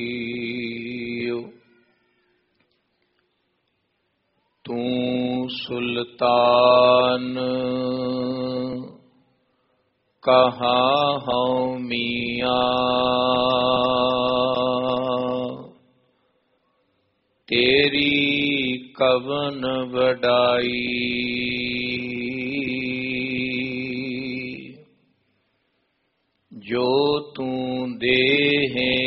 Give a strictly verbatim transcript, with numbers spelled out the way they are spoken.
ਤੂੰ ਸੁਲਤਾਨ ਕਹਾਂ ਹਉ ਮੀਆਂ, ਤੇਰੀ ਕਵਨ ਵਡਾਈ। ਜੋ ਤੂੰ ਦੇਹੇ